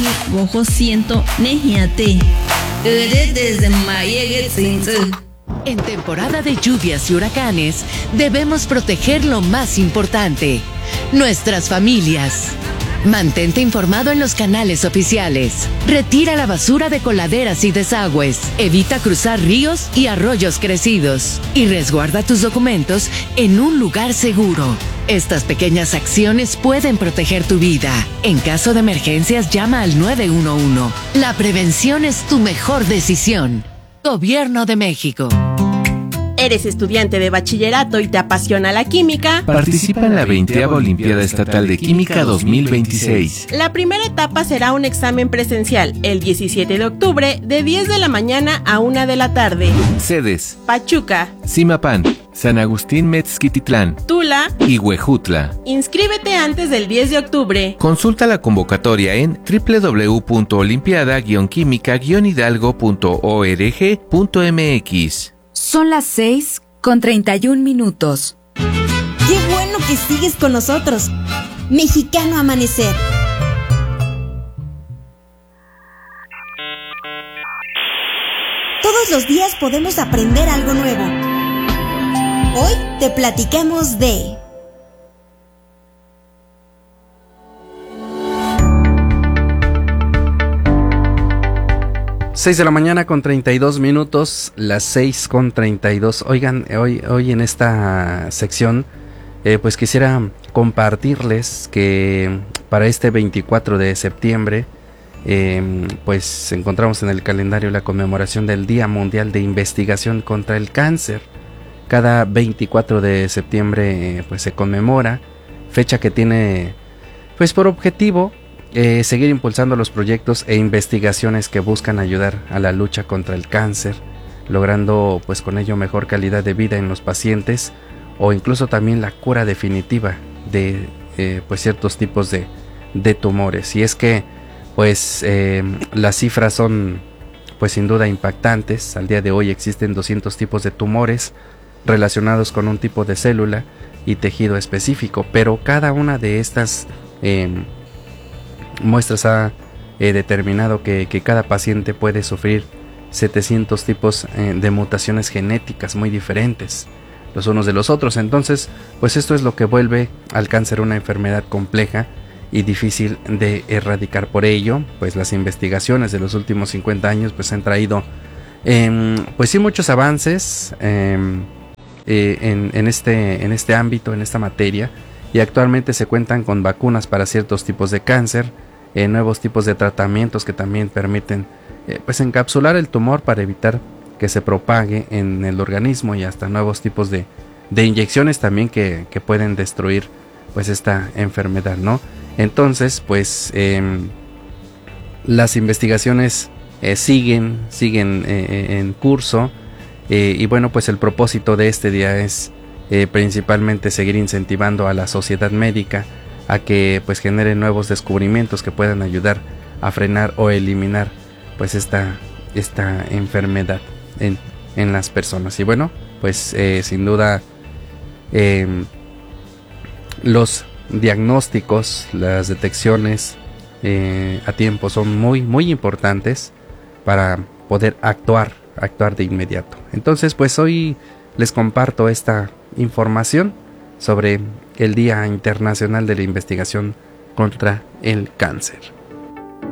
mojo siento nejiate. Desde Mayege Tsinzu. En temporada de lluvias y huracanes, debemos proteger lo más importante, nuestras familias. Mantente informado en los canales oficiales. Retira la basura de coladeras y desagües. Evita cruzar ríos y arroyos crecidos. Y resguarda tus documentos en un lugar seguro. Estas pequeñas acciones pueden proteger tu vida. En caso de emergencias, llama al 911. La prevención es tu mejor decisión. Gobierno de México. ¿Eres estudiante de bachillerato y te apasiona la química? Participa en la 20ª Olimpiada Estatal de Química 2026. La primera etapa será un examen presencial el 17 de octubre de 10 de la mañana a 1 de la tarde. Sedes: Pachuca, Zimapán, San Agustín Mezquititlán, Tula y Huejutla. Inscríbete antes del 10 de octubre. Consulta la convocatoria en www.olimpiada-química-hidalgo.org.mx. Son las 6:31. ¡Qué bueno que sigues con nosotros! Mexicano Amanecer. Todos los días podemos aprender algo nuevo. Hoy te platicamos de... Seis de la mañana con 32 minutos, las 6:32. Oigan, hoy en esta sección, pues quisiera compartirles que para este 24 de septiembre, pues encontramos en el calendario la conmemoración del Día Mundial de Investigación contra el Cáncer. Cada 24 de septiembre, pues se conmemora, fecha que tiene, pues por objetivo, seguir impulsando los proyectos e investigaciones que buscan ayudar a la lucha contra el cáncer, logrando pues con ello mejor calidad de vida en los pacientes o incluso también la cura definitiva de pues ciertos tipos de tumores. Y es que pues las cifras son pues sin duda impactantes. Al día de hoy existen 200 tipos de tumores relacionados con un tipo de célula y tejido específico, pero cada una de estas muestras ha determinado que cada paciente puede sufrir 700 tipos de mutaciones genéticas muy diferentes los unos de los otros. Entonces, pues esto es lo que vuelve al cáncer una enfermedad compleja y difícil de erradicar. Por ello, pues las investigaciones de los últimos 50 años pues han traído pues sí muchos avances en este ámbito, en esta materia, y actualmente se cuentan con vacunas para ciertos tipos de cáncer, nuevos tipos de tratamientos que también permiten pues encapsular el tumor para evitar que se propague en el organismo, y hasta nuevos tipos de inyecciones también que pueden destruir pues esta enfermedad, ¿no? Entonces pues las investigaciones siguen en curso, y bueno, pues el propósito de este día es principalmente seguir incentivando a la sociedad médica a que pues genere nuevos descubrimientos que puedan ayudar a frenar o eliminar pues esta enfermedad en las personas. Y bueno, pues sin duda los diagnósticos, las detecciones a tiempo son muy importantes para poder actuar de inmediato. Entonces pues hoy les comparto esta información sobre el Día Internacional de la Investigación contra el Cáncer.